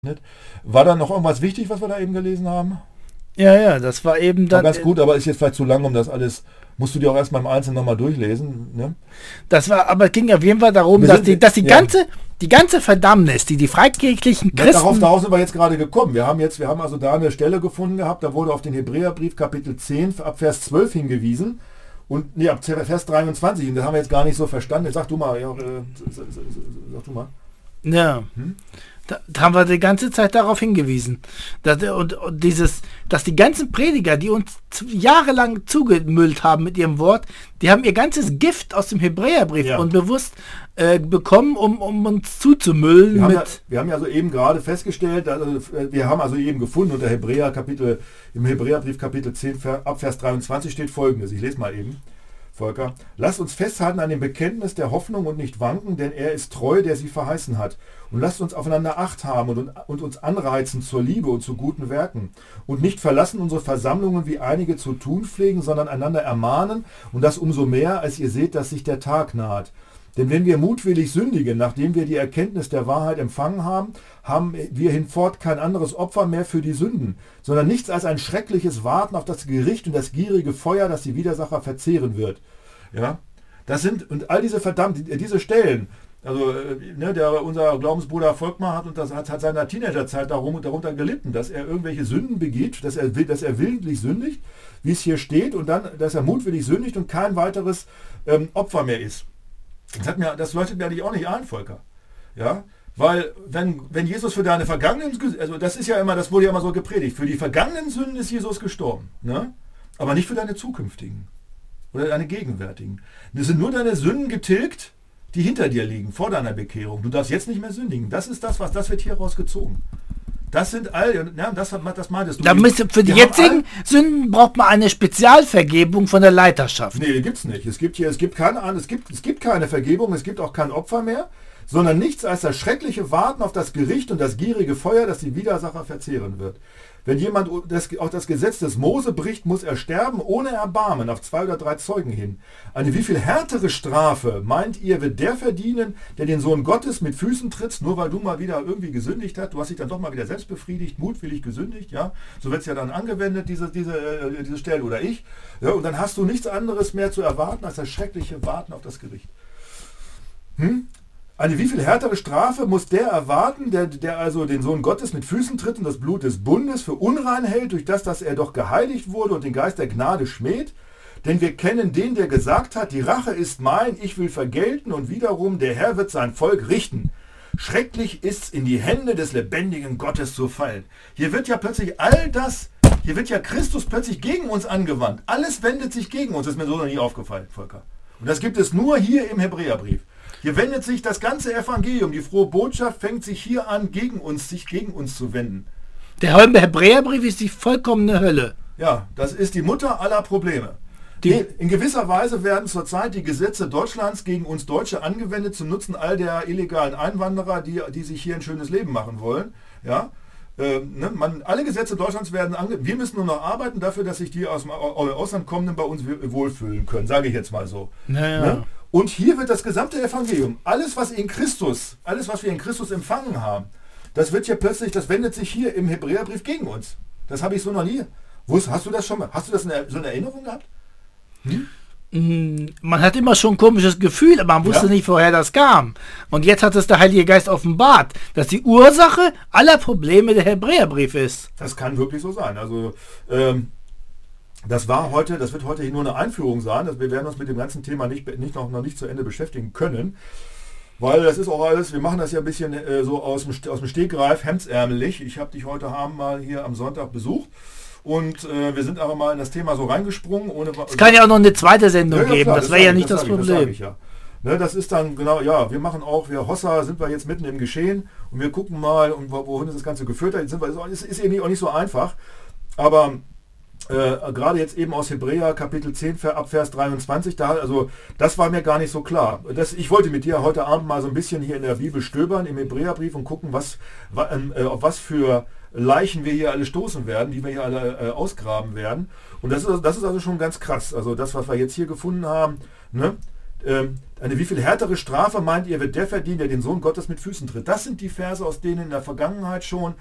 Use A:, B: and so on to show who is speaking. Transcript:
A: War da noch irgendwas wichtig, was wir da eben gelesen haben?
B: Ja, das war eben
A: War
B: dann.
A: ganz gut, aber ist jetzt vielleicht zu lang, um das alles. Musst du dir auch erstmal im Einzelnen nochmal durchlesen. Ne?
B: Aber es ging auf jeden Fall darum, dass die ganze Verdammnis, die freikirchlichen Christen.
A: Darauf sind wir jetzt gerade gekommen. Wir haben also da eine Stelle gefunden gehabt, da wurde auf den Hebräerbrief Kapitel 10 ab Vers 12 hingewiesen. Und ab Vers 23, und das haben wir jetzt gar nicht so verstanden. Sag du mal. Sag du mal.
B: Ja. Da haben wir die ganze Zeit darauf hingewiesen. Dass die ganzen Prediger, die uns jahrelang zugemüllt haben mit ihrem Wort, die haben ihr ganzes Gift aus dem Hebräerbrief unbewusst bekommen, um uns zuzumüllen.
A: Wir haben ja so eben gerade festgestellt, wir haben also eben gefunden, unter im Hebräerbrief Kapitel 10 ab Vers 23 steht Folgendes. Ich lese mal eben. Volker, lasst uns festhalten an dem Bekenntnis der Hoffnung und nicht wanken, denn er ist treu, der sie verheißen hat. Und lasst uns aufeinander Acht haben und uns anreizen zur Liebe und zu guten Werken. Und nicht verlassen unsere Versammlungen, wie einige zu tun pflegen, sondern einander ermahnen, und das umso mehr, als ihr seht, dass sich der Tag naht. Denn wenn wir mutwillig sündigen, nachdem wir die Erkenntnis der Wahrheit empfangen haben, haben wir hinfort kein anderes Opfer mehr für die Sünden, sondern nichts als ein schreckliches Warten auf das Gericht und das gierige Feuer, das die Widersacher verzehren wird. Ja, und all diese Stellen, also unser Glaubensbruder Volkmar hat seiner Teenagerzeit darunter gelitten, dass er irgendwelche Sünden begeht, dass er willentlich sündigt, wie es hier steht, und dann, dass er mutwillig sündigt und kein weiteres Opfer mehr ist. Das leuchtet mir eigentlich auch nicht ein, Volker. Ja, weil wenn Jesus für deine vergangenen, also das wurde ja immer so gepredigt, für die vergangenen Sünden ist Jesus gestorben, ne? Aber nicht für deine zukünftigen oder deine gegenwärtigen. Es sind nur deine Sünden getilgt, die hinter dir liegen, vor deiner Bekehrung. Du darfst jetzt nicht mehr sündigen. Das ist das wird hier rausgezogen. Das sind das meintest du.
B: Für die jetzigen Sünden braucht man eine Spezialvergebung von der Leiterschaft.
A: Nee, die gibt's nicht. Es gibt keine Vergebung, es gibt auch kein Opfer mehr, sondern nichts als das schreckliche Warten auf das Gericht und das gierige Feuer, das die Widersacher verzehren wird. Wenn jemand auch das Gesetz des Mose bricht, muss er sterben ohne Erbarmen auf 2 oder 3 Zeugen hin. Eine wie viel härtere Strafe, meint ihr, wird der verdienen, der den Sohn Gottes mit Füßen tritt, nur weil du mal wieder irgendwie gesündigt hast? Du hast dich dann doch mal wieder selbst befriedigt, mutwillig gesündigt, ja? So wird es ja dann angewendet, diese Stelle, oder ich. Ja, und dann hast du nichts anderes mehr zu erwarten als das schreckliche Warten auf das Gericht. Eine wie viel härtere Strafe muss der erwarten, der also den Sohn Gottes mit Füßen tritt und das Blut des Bundes für unrein hält, durch das, dass er doch geheiligt wurde und den Geist der Gnade schmäht? Denn wir kennen den, der gesagt hat, die Rache ist mein, ich will vergelten, und wiederum, der Herr wird sein Volk richten. Schrecklich ist's, in die Hände des lebendigen Gottes zu fallen. Hier wird ja Christus plötzlich gegen uns angewandt. Alles wendet sich gegen uns, das ist mir so noch nie aufgefallen, Volker. Und das gibt es nur hier im Hebräerbrief. Hier wendet sich das ganze Evangelium, die frohe Botschaft fängt sich hier an, sich gegen uns zu wenden.
B: Der Hebräerbrief ist die vollkommene Hölle.
A: Ja, das ist die Mutter aller Probleme. In gewisser Weise werden zurzeit die Gesetze Deutschlands gegen uns Deutsche angewendet, zum Nutzen all der illegalen Einwanderer, die sich hier ein schönes Leben machen wollen. Ja? Alle Gesetze Deutschlands werden angewendet. Wir müssen nur noch arbeiten dafür, dass sich die aus dem Ausland kommenden bei uns wohlfühlen können, sage ich jetzt mal so.
B: Naja.
A: Ne? Und hier wird das gesamte Evangelium, alles was wir in Christus empfangen haben, das wendet sich hier im Hebräerbrief gegen uns. Das habe ich so noch nie. Hast du das schon mal? Hast du das so in Erinnerung gehabt?
B: Man hat immer schon ein komisches Gefühl, aber man wusste nicht, woher das kam. Und jetzt hat es der Heilige Geist offenbart, dass die Ursache aller Probleme der Hebräerbrief ist.
A: Das kann wirklich so sein. Also das wird heute hier nur eine Einführung sein. Wir werden uns mit dem ganzen Thema noch nicht zu Ende beschäftigen können. Weil das ist auch alles, wir machen das ja ein bisschen so aus dem Stegreif, hemdsärmelig. Ich habe dich heute Abend mal hier am Sonntag besucht. Und wir sind aber mal in das Thema so reingesprungen.
B: Es kann ja auch noch eine zweite Sendung geben, klar, das wäre ja nicht das Problem.
A: Das ist dann genau, wir machen auch, Hossa sind wir jetzt mitten im Geschehen und wir gucken mal, wohin das Ganze geführt hat. Es ist eben auch nicht so einfach, aber gerade jetzt eben aus Hebräer Kapitel 10 ab Vers 23, das war mir gar nicht so klar. Ich wollte mit dir heute Abend mal so ein bisschen hier in der Bibel stöbern, im Hebräerbrief, und gucken, auf was für Leichen wir hier alle stoßen werden, die wir hier alle ausgraben werden. Und das ist also schon ganz krass. Also das, was wir jetzt hier gefunden haben, ne? Eine wie viel härtere Strafe meint ihr, wird der verdienen, der den Sohn Gottes mit Füßen tritt? Das sind die Verse, aus denen in der Vergangenheit schon